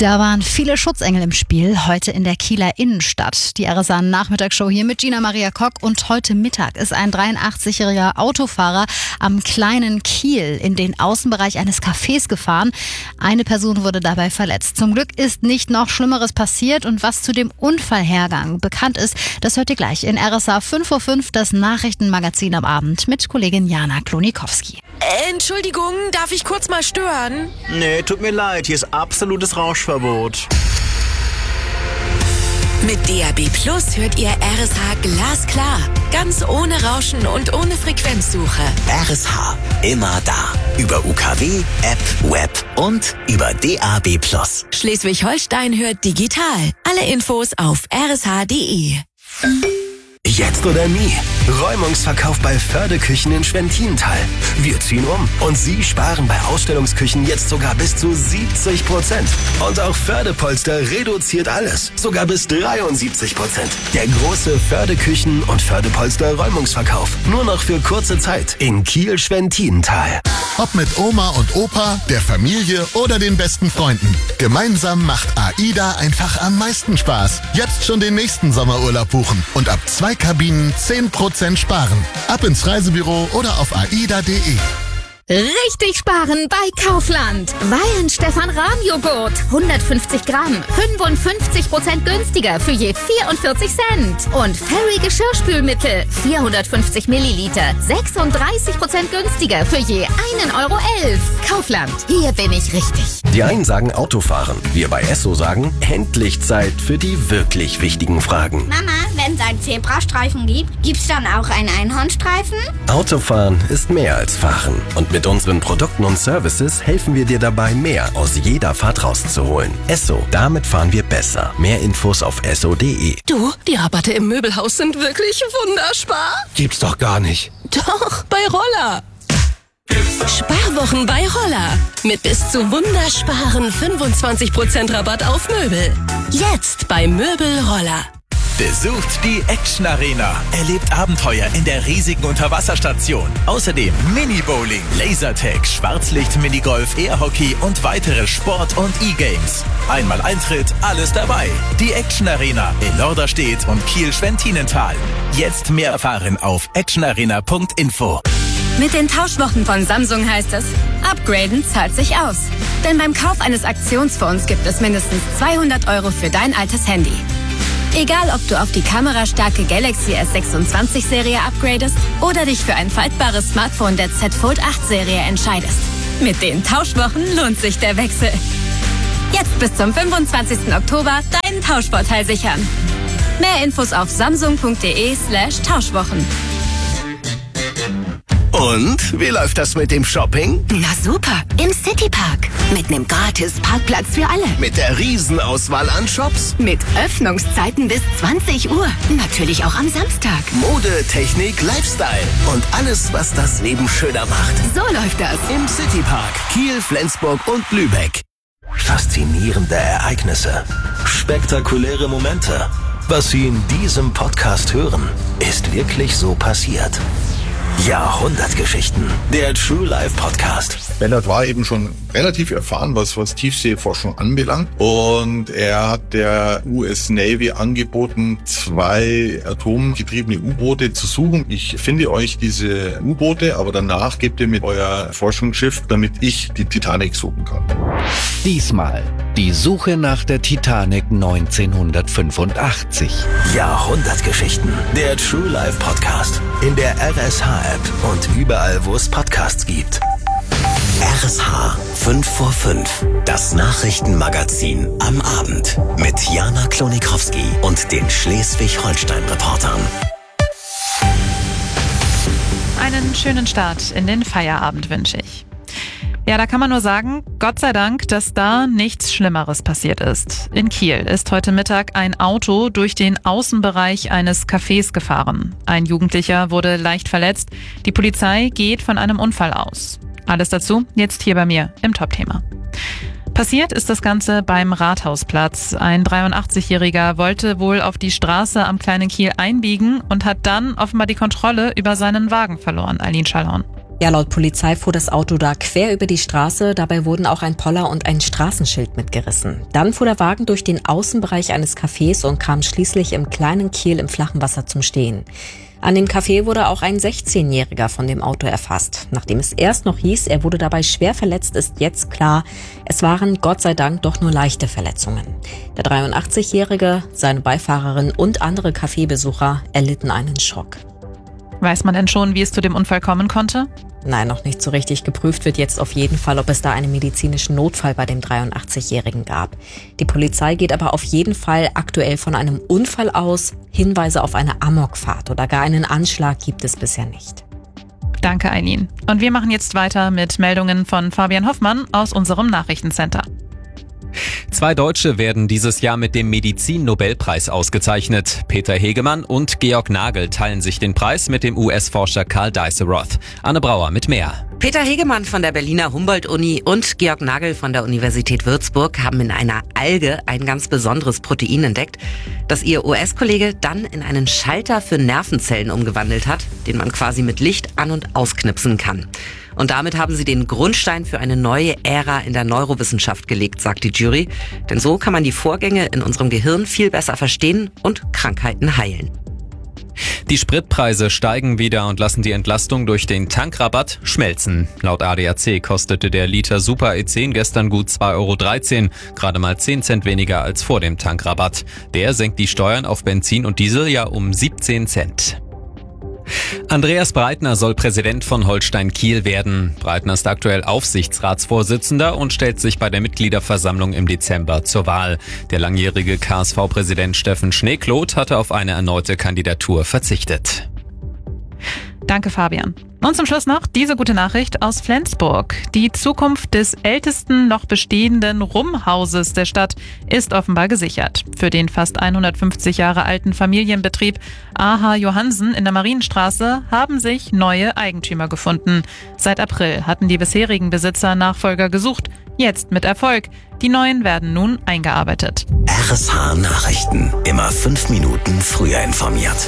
Da waren viele Schutzengel im Spiel, heute in der Kieler Innenstadt. Die RSA-Nachmittagsshow hier mit Gina Maria Kock. Und heute Mittag ist ein 83-jähriger Autofahrer am kleinen Kiel in den Außenbereich eines Cafés gefahren. Eine Person wurde dabei verletzt. Zum Glück ist nicht noch Schlimmeres passiert. Und was zu dem Unfallhergang bekannt ist, das hört ihr gleich in RSA 5.05 Uhr, das Nachrichtenmagazin am Abend mit Kollegin Jana Klonikowski. Entschuldigung, darf ich kurz mal stören? Nee, tut mir leid, hier ist absolutes Rauschverbot. Mit DAB+ hört ihr RSH glasklar. Ganz ohne Rauschen und ohne Frequenzsuche. RSH, immer da. Über UKW, App, Web und über DAB+. Schleswig-Holstein hört digital. Alle Infos auf rsh.de. Jetzt oder nie. Räumungsverkauf bei Förde-Küchen in Schwentintal. Wir ziehen um und Sie sparen bei Ausstellungsküchen jetzt sogar bis zu 70%. Und auch Förde-Polster reduziert alles. Sogar bis 73%. Der große Förde-Küchen- und Förde-Polster-Räumungsverkauf. Nur noch für kurze Zeit in Kiel-Schwentintal. Ob mit Oma und Opa, der Familie oder den besten Freunden. Gemeinsam macht AIDA einfach am meisten Spaß. Jetzt schon den nächsten Sommerurlaub buchen und ab 2 Kabinen 10% sparen. Ab ins Reisebüro oder auf aida.de. Richtig sparen bei Kaufland. Weihenstephan-Rahmjoghurt. 150 Gramm. 55% günstiger für je 44 Cent. Und Fairy Geschirrspülmittel. 450 Milliliter. 36% günstiger für je 1,11 Euro. Kaufland. Hier bin ich richtig. Die einen sagen Autofahren. Wir bei Esso sagen, endlich Zeit für die wirklich wichtigen Fragen. Mama, wenn es einen Zebrastreifen gibt, gibt's dann auch einen Einhornstreifen? Autofahren ist mehr als Fahren. Und mit unseren Produkten und Services helfen wir dir dabei, mehr aus jeder Fahrt rauszuholen. Esso, damit fahren wir besser. Mehr Infos auf esso.de. Du, die Rabatte im Möbelhaus sind wirklich wunderspar. Gibt's doch gar nicht. Doch, bei Roller. Sparwochen bei Roller. Mit bis zu wundersparen 25% Rabatt auf Möbel. Jetzt bei Möbel Roller. Besucht die Action Arena. Erlebt Abenteuer in der riesigen Unterwasserstation. Außerdem Mini-Bowling, Lasertag, Schwarzlicht, Minigolf, Airhockey und weitere Sport- und E-Games. Einmal Eintritt, alles dabei. Die Action Arena in Norderstedt und Kiel-Schwentinental. Jetzt mehr erfahren auf actionarena.info. Mit den Tauschwochen von Samsung heißt es, upgraden zahlt sich aus. Denn beim Kauf eines Aktionsfonds gibt es mindestens 200 € für dein altes Handy. Egal, ob du auf die kamerastarke Galaxy S26-Serie upgradest oder dich für ein faltbares Smartphone der Z Fold 8-Serie entscheidest. Mit den Tauschwochen lohnt sich der Wechsel. Jetzt bis zum 25. Oktober deinen Tauschvorteil sichern. Mehr Infos auf samsung.de/Tauschwochen. Und, wie läuft das mit dem Shopping? Na super, im Citypark. Mit einem gratis Parkplatz für alle. Mit der Riesenauswahl an Shops. Mit Öffnungszeiten bis 20 Uhr. Natürlich auch am Samstag. Mode, Technik, Lifestyle und alles, was das Leben schöner macht. So läuft das. Im Citypark, Kiel, Flensburg und Lübeck. Faszinierende Ereignisse. Spektakuläre Momente. Was Sie in diesem Podcast hören, ist wirklich so passiert. Jahrhundertgeschichten. Der True Life Podcast. Bellard war eben schon relativ erfahren, was Tiefseeforschung anbelangt. Und er hat der US Navy angeboten, 2 atomgetriebene U-Boote zu suchen. Ich finde euch diese U-Boote, aber danach gebt ihr mir euer Forschungsschiff, damit ich die Titanic suchen kann. Diesmal die Suche nach der Titanic 1985. Jahrhundertgeschichten. Der True Life Podcast. In der RSH-App und überall, wo es Podcasts gibt. RSH 5 vor 5. Das Nachrichtenmagazin am Abend. Mit Jana Klonikowski und den Schleswig-Holstein-Reportern. Einen schönen Start in den Feierabend wünsche ich. Ja, da kann man nur sagen, Gott sei Dank, dass da nichts Schlimmeres passiert ist. In Kiel ist heute Mittag ein Auto durch den Außenbereich eines Cafés gefahren. Ein Jugendlicher wurde leicht verletzt. Die Polizei geht von einem Unfall aus. Alles dazu jetzt hier bei mir im Top-Thema. Passiert ist das Ganze beim Rathausplatz. Ein 83-Jähriger wollte wohl auf die Straße am kleinen Kiel einbiegen und hat dann offenbar die Kontrolle über seinen Wagen verloren, Eileen Schallhorn. Ja, laut Polizei fuhr das Auto da quer über die Straße. Dabei wurden auch ein Poller und ein Straßenschild mitgerissen. Dann fuhr der Wagen durch den Außenbereich eines Cafés und kam schließlich im kleinen Kiel im flachen Wasser zum Stehen. An dem Café wurde auch ein 16-Jähriger von dem Auto erfasst. Nachdem es erst noch hieß, er wurde dabei schwer verletzt, ist jetzt klar, es waren Gott sei Dank doch nur leichte Verletzungen. Der 83-Jährige, seine Beifahrerin und andere Cafébesucher erlitten einen Schock. Weiß man denn schon, wie es zu dem Unfall kommen konnte? Nein, noch nicht so richtig. Geprüft wird jetzt auf jeden Fall, ob es da einen medizinischen Notfall bei dem 83-Jährigen gab. Die Polizei geht aber auf jeden Fall aktuell von einem Unfall aus. Hinweise auf eine Amokfahrt oder gar einen Anschlag gibt es bisher nicht. Danke, Eileen. Und wir machen jetzt weiter mit Meldungen von Fabian Hoffmann aus unserem Nachrichtencenter. 2 Deutsche werden dieses Jahr mit dem Medizin-Nobelpreis ausgezeichnet. Peter Hegemann und Georg Nagel teilen sich den Preis mit dem US-Forscher Karl Dijsselroth. Anne Brauer mit mehr. Peter Hegemann von der Berliner Humboldt-Uni und Georg Nagel von der Universität Würzburg haben in einer Alge ein ganz besonderes Protein entdeckt, das ihr US-Kollege dann in einen Schalter für Nervenzellen umgewandelt hat, den man quasi mit Licht an- und ausknipsen kann. Und damit haben sie den Grundstein für eine neue Ära in der Neurowissenschaft gelegt, sagt die Jury. Denn so kann man die Vorgänge in unserem Gehirn viel besser verstehen und Krankheiten heilen. Die Spritpreise steigen wieder und lassen die Entlastung durch den Tankrabatt schmelzen. Laut ADAC kostete der Liter Super E10 gestern gut 2,13 €, gerade mal 10 Cent weniger als vor dem Tankrabatt. Der senkt die Steuern auf Benzin und Diesel ja um 17 Cent. Andreas Breitner soll Präsident von Holstein Kiel werden. Breitner ist aktuell Aufsichtsratsvorsitzender und stellt sich bei der Mitgliederversammlung im Dezember zur Wahl. Der langjährige KSV-Präsident Steffen Schneekloth hatte auf eine erneute Kandidatur verzichtet. Danke, Fabian. Und zum Schluss noch diese gute Nachricht aus Flensburg. Die Zukunft des ältesten noch bestehenden Rumhauses der Stadt ist offenbar gesichert. Für den fast 150 Jahre alten Familienbetrieb A.H. Johansen in der Marienstraße haben sich neue Eigentümer gefunden. Seit April hatten die bisherigen Besitzer Nachfolger gesucht. Jetzt mit Erfolg. Die neuen werden nun eingearbeitet. RSH Nachrichten. Immer 5 Minuten früher informiert.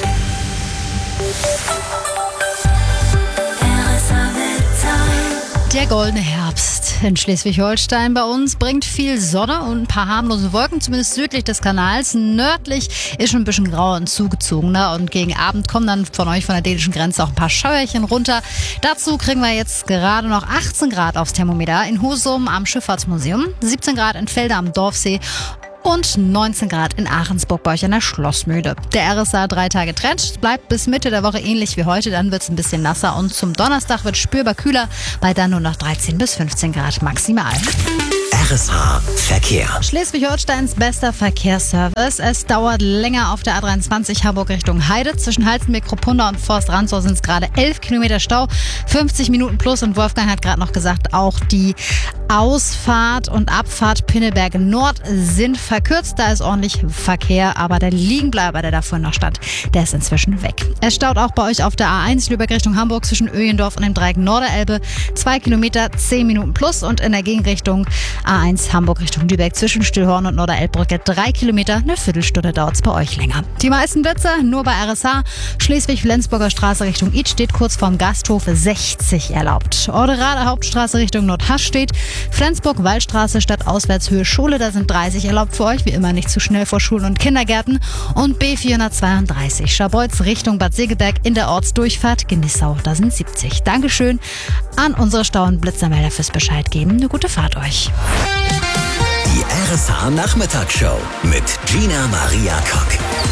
Der goldene Herbst in Schleswig-Holstein bei uns bringt viel Sonne und ein paar harmlose Wolken, zumindest südlich des Kanals. Nördlich ist schon ein bisschen grau und zugezogener und gegen Abend kommen dann von euch von der dänischen Grenze auch ein paar Schauerchen runter. Dazu kriegen wir jetzt gerade noch 18 Grad aufs Thermometer in Husum am Schifffahrtsmuseum, 17 Grad in Felder am Dorfsee und 19 Grad in Ahrensburg bei euch an der Schlossmühle. Der RSA 3 Tage Trend bleibt bis Mitte der Woche ähnlich wie heute, dann wird es ein bisschen nasser und zum Donnerstag wird spürbar kühler, bei dann nur noch 13 bis 15 Grad maximal. RSH Verkehr. Schleswig-Holsteins bester Verkehrsservice. Es dauert länger auf der A23 Hamburg Richtung Heide. Zwischen Halstenbeck, Kruppunda und Forst Ranzow sind es gerade 11 Kilometer Stau, 50 Minuten plus. Und Wolfgang hat gerade noch gesagt, auch die Ausfahrt und Abfahrt Pinneberg Nord sind verkürzt. Da ist ordentlich Verkehr, aber der Liegenbleiber, der da vorhin noch stand, der ist inzwischen weg. Es staut auch bei euch auf der A1 Lübeck Richtung Hamburg zwischen Öjendorf und dem Dreieck Norderelbe. 2 Kilometer, 10 Minuten plus. Und in der Gegenrichtung A1 Hamburg Richtung Lübeck zwischen Stillhorn und Norderelbbrücke 3 Kilometer, eine Viertelstunde dauert es bei euch länger. Die meisten Blitzer nur bei RSH. Schleswig-Flensburger Straße Richtung Id steht kurz vorm Gasthof 60 erlaubt. Orderade Hauptstraße Richtung Nordhasch steht. Flensburg-Waldstraße statt Auswärtshöhe Schule, da sind 30 erlaubt für euch. Wie immer nicht zu schnell vor Schulen und Kindergärten. Und B432 Scharbeutz Richtung Bad Segeberg in der Ortsdurchfahrt Gnissau, da sind 70. Dankeschön an unsere Stau- und Blitzermelder fürs Bescheid geben. Eine gute Fahrt euch. Die RSH Nachmittagsshow mit Gina Maria Kock.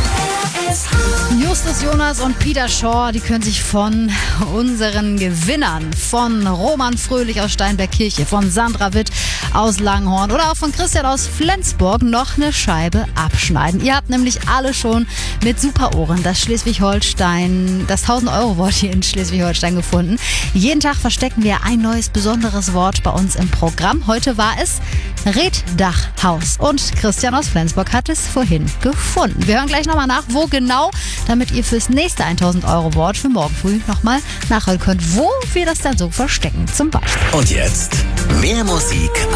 Justus Jonas und Peter Shaw, die können sich von unseren Gewinnern, von Roman Fröhlich aus Steinbergkirche, von Sandra Witt aus Langhorn oder auch von Christian aus Flensburg noch eine Scheibe abschneiden. Ihr habt nämlich alle schon mit Superohren das 1000-Euro-Wort hier in Schleswig-Holstein gefunden. Jeden Tag verstecken wir ein neues besonderes Wort bei uns im Programm. Heute war es Reddachhaus und Christian aus Flensburg hat es vorhin gefunden. Wir hören gleich nochmal nach, wo genau, damit ihr fürs nächste 1000-Euro-Wort für morgen früh nochmal nachhören könnt, wo wir das dann so verstecken zum Beispiel. Und jetzt mehr Musik